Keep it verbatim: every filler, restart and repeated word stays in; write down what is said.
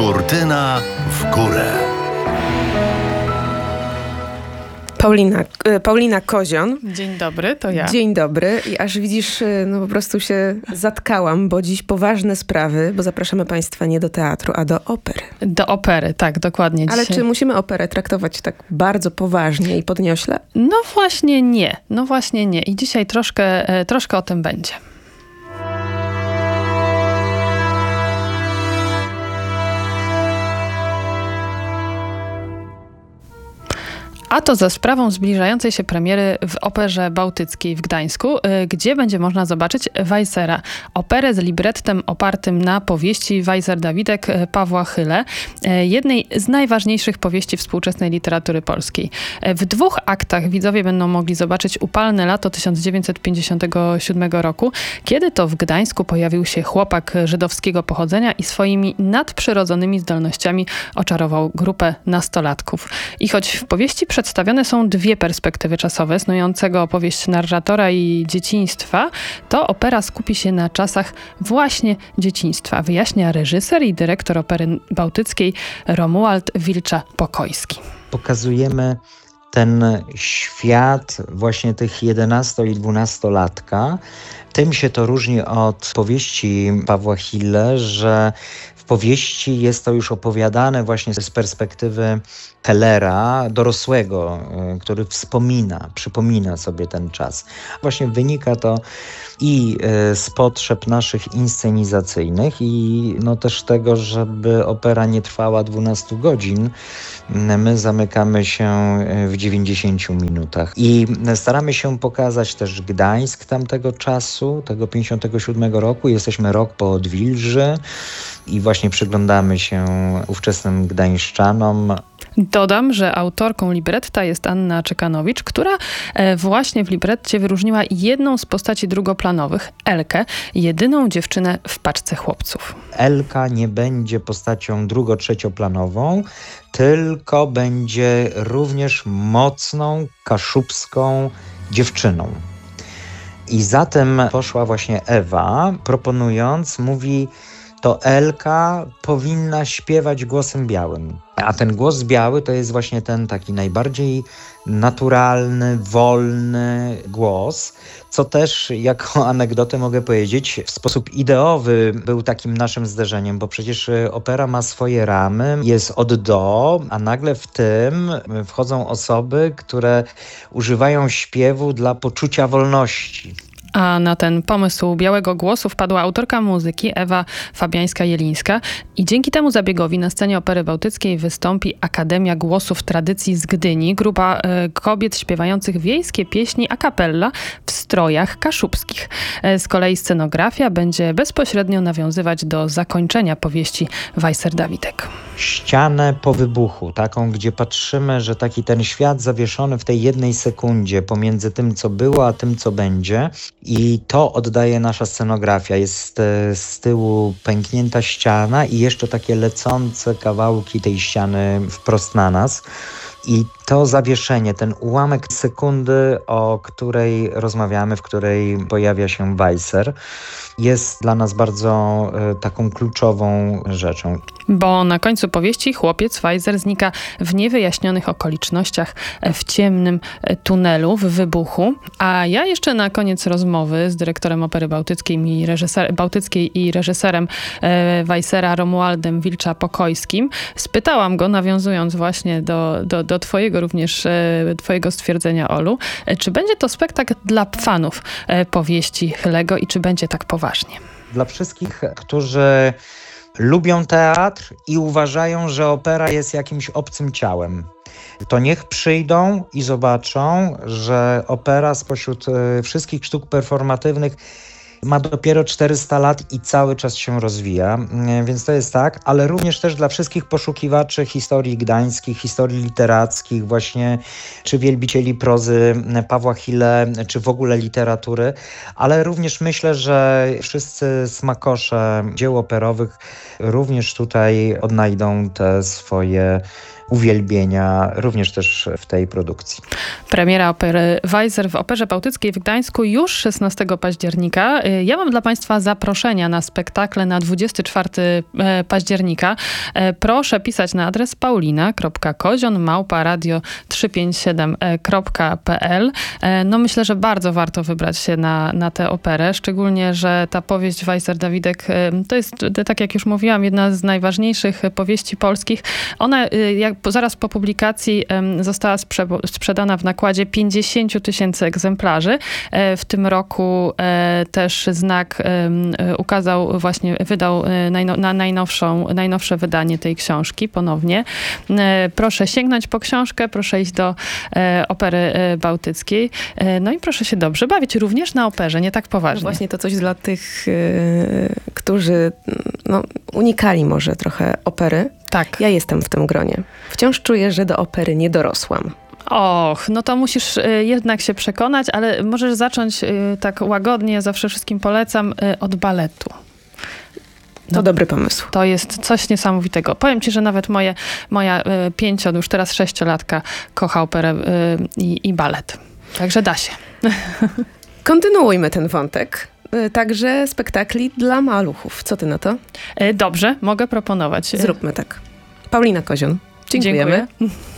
Kurtyna w górę. Paulina, Paulina Kozion. Dzień dobry, to ja. Dzień dobry. I aż widzisz, no po prostu się zatkałam, bo dziś poważne sprawy, bo zapraszamy Państwa nie do teatru, a do opery. Do opery, tak, dokładnie. Ale dzisiaj. czy musimy operę traktować tak bardzo poważnie i podniośle? No właśnie nie, no właśnie nie. I dzisiaj troszkę, troszkę o tym będzie. A to za sprawą zbliżającej się premiery w Operze Bałtyckiej w Gdańsku, gdzie będzie można zobaczyć Weissera. Operę z librettem opartym na powieści Weiser-Dawidek Pawła Hyle, jednej z najważniejszych powieści współczesnej literatury polskiej. W dwóch aktach widzowie będą mogli zobaczyć upalne lato tysiąc dziewięćset pięćdziesiątego siódmego roku, kiedy to w Gdańsku pojawił się chłopak żydowskiego pochodzenia i swoimi nadprzyrodzonymi zdolnościami oczarował grupę nastolatków. I choć w powieści przedstawione są dwie perspektywy czasowe snującego opowieść narratora i dzieciństwa, to opera skupi się na czasach właśnie dzieciństwa, wyjaśnia reżyser i dyrektor Opery Bałtyckiej Romuald Wilcza-Pokojski. Pokazujemy ten świat właśnie tych jedenasto- i dwunastolatka. Tym się to różni od powieści Pawła Hyle, że w powieści jest to już opowiadane właśnie z perspektywy Hellera, dorosłego, który wspomina, przypomina sobie ten czas. Właśnie wynika to i z potrzeb naszych inscenizacyjnych i no też tego, żeby opera nie trwała dwanaście godzin. My zamykamy się w dziewięćdziesięciu minutach i staramy się pokazać też Gdańsk tamtego czasu, tego pięćdziesiątego siódmego roku. Jesteśmy rok po odwilży i właśnie przyglądamy się ówczesnym gdańszczanom. Dodam, że autorką libretta jest Anna Czekanowicz, która właśnie w libretcie wyróżniła jedną z postaci drugoplanowych, Elkę, jedyną dziewczynę w paczce chłopców. Elka nie będzie postacią drugo-trzecioplanową, tylko będzie również mocną, kaszubską dziewczyną. I za tym poszła właśnie Ewa, proponując, mówi, to Elka powinna śpiewać głosem białym. A ten głos biały to jest właśnie ten taki najbardziej naturalny, wolny głos, co też jako anegdotę mogę powiedzieć w sposób ideowy był takim naszym zderzeniem, bo przecież opera ma swoje ramy, jest od do, a nagle w tym wchodzą osoby, które używają śpiewu dla poczucia wolności. A na ten pomysł białego głosu wpadła autorka muzyki Ewa Fabiańska-Jelińska i dzięki temu zabiegowi na scenie Opery Bałtyckiej wystąpi Akademia Głosów Tradycji z Gdyni, grupa e, kobiet śpiewających wiejskie pieśni a cappella w strojach kaszubskich. E, z kolei scenografia będzie bezpośrednio nawiązywać do zakończenia powieści Weiser-Dawidek. Ścianę po wybuchu, taką, gdzie patrzymy, że taki ten świat zawieszony w tej jednej sekundzie pomiędzy tym, co było, a tym, co będzie. I to oddaje nasza scenografia. Jest z tyłu pęknięta ściana i jeszcze takie lecące kawałki tej ściany wprost na nas. I to zawieszenie, ten ułamek sekundy, o której rozmawiamy, w której pojawia się Weiser, jest dla nas bardzo y, taką kluczową rzeczą. Bo na końcu powieści chłopiec Weiser znika w niewyjaśnionych okolicznościach w ciemnym tunelu, w wybuchu. A ja jeszcze na koniec rozmowy z dyrektorem Opery Bałtyckiej i, reżyser, Bałtyckiej i reżyserem e, Weissera Romualdem Wilcza-Pokojskim spytałam go, nawiązując właśnie do, do, do twojego również, e, twojego stwierdzenia, Olu, e, czy będzie to spektakl dla fanów e, powieści Hylego i czy będzie tak poważnie? Dla wszystkich, którzy lubią teatr i uważają, że opera jest jakimś obcym ciałem, to niech przyjdą i zobaczą, że opera spośród y, wszystkich sztuk performatywnych ma dopiero czterysta lat i cały czas się rozwija, więc to jest tak, ale również też dla wszystkich poszukiwaczy historii gdańskich, historii literackich, właśnie czy wielbicieli prozy Pawła Hyle, czy w ogóle literatury, ale również myślę, że wszyscy smakosze dzieł operowych również tutaj odnajdą te swoje uwielbienia, również też w tej produkcji. Premiera opery Weiser w Operze Bałtyckiej w Gdańsku już szesnastego października. Ja mam dla Państwa zaproszenia na spektakle na dwudziestego czwartego października. Proszę pisać na adres paulina kropka kozion małpa radio trzysta pięćdziesiąt siedem kropka p l. No myślę, że bardzo warto wybrać się na, na tę operę, szczególnie, że ta powieść Weiser-Dawidek to jest, tak jak już mówiłam, jedna z najważniejszych powieści polskich. Ona jak, zaraz po publikacji została sprze sprzedana w nakładzie pięćdziesiąt tysięcy egzemplarzy. W tym roku też Znak ukazał, właśnie wydał najno, na najnowszą, najnowsze wydanie tej książki ponownie. Proszę sięgnąć po książkę, proszę iść do Opery Bałtyckiej. No i proszę się dobrze bawić, również na operze, nie tak poważnie. No właśnie to coś dla tych, yy, którzy no, unikali może trochę opery. Tak. Ja jestem w tym gronie. Wciąż czuję, że do opery nie dorosłam. Och, no to musisz y, jednak się przekonać, ale możesz zacząć y, tak łagodnie, zawsze wszystkim polecam, y, od baletu. To No, dobry pomysł. to jest coś niesamowitego. Powiem ci, że nawet moje, moja y, pięcio, już teraz sześciolatka kocha operę y, i, i balet. Także da się. Kontynuujmy ten wątek. Yy, Także spektakli dla maluchów. Co ty na to? Y, dobrze, mogę proponować. Zróbmy tak. Paulina Kozion. Dziękujemy. Dziękuję.